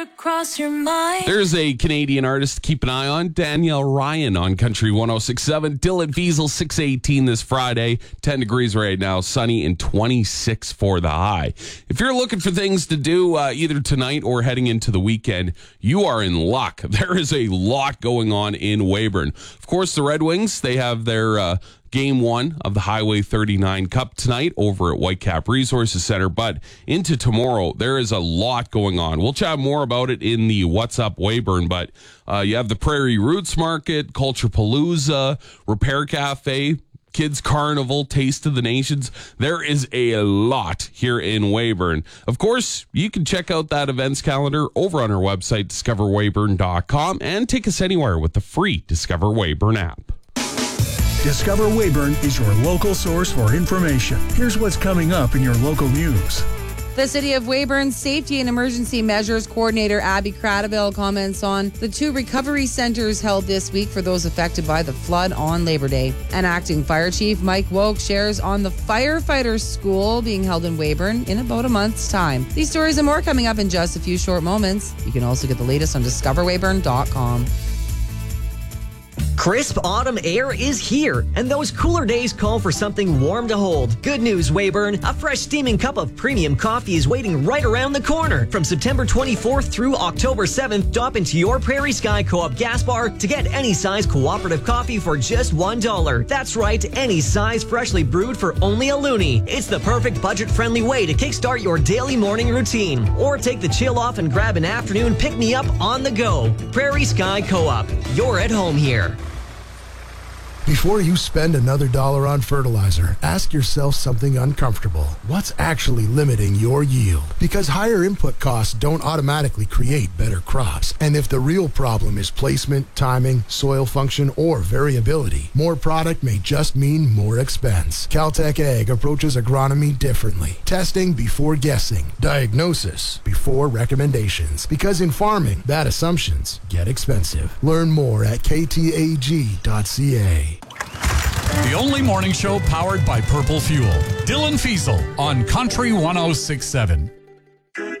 Across your mind. There's a Canadian artist to keep an eye on, Danielle Ryan on Country 106.7. Dylan Fiesel, 618 this Friday. 10 degrees right now, sunny and 26 for the high. If you're looking for things to do either tonight or heading into the weekend, you are in luck. There is a lot going on in Weyburn. Of course, the Red Wings, they have their Game 1 of the Highway 39 Cup tonight over at Whitecap Resources Center. But into tomorrow, there is a lot going on. We'll chat more about it in the What's Up Weyburn. But you have the Prairie Roots Market, Culture Palooza, Repair Cafe, Kids Carnival, Taste of the Nations. There is a lot here in Weyburn. Of course, you can check out that events calendar over on our website, discoverweyburn.com, and take us anywhere with the free Discover Weyburn app. Discover Weyburn is your local source for information. Here's what's coming up in your local news. The City of Weyburn's Safety and Emergency Measures Coordinator Abby Cradaville comments on the 2 recovery centers held this week for those affected by the flood on Labor Day. And Acting Fire Chief Mike Woke shares on the Firefighters School being held in Weyburn in about a month's time. These stories and more coming up in just a few short moments. You can also get the latest on discoverweyburn.com. Crisp autumn air is here, and those cooler days call for something warm to hold. Good news, Weyburn. A fresh steaming cup of premium coffee is waiting right around the corner. From September 24th through October 7th, drop into your Prairie Sky Co-op gas bar to get any size cooperative coffee for just $1. That's right, any size freshly brewed for only a loonie. It's the perfect budget-friendly way to kickstart your daily morning routine. Or take the chill off and grab an afternoon pick-me-up on the go. Prairie Sky Co-op. You're at home here. Before you spend another dollar on fertilizer, ask yourself something uncomfortable. What's actually limiting your yield? Because higher input costs don't automatically create better crops. And if the real problem is placement, timing, soil function, or variability, more product may just mean more expense. Caltech Ag approaches agronomy differently. Testing before guessing. Diagnosis before recommendations. Because in farming, bad assumptions get expensive. Learn more at ktag.ca. The only morning show powered by Purple Fuel. Dylan Fiesel on Country 106.7.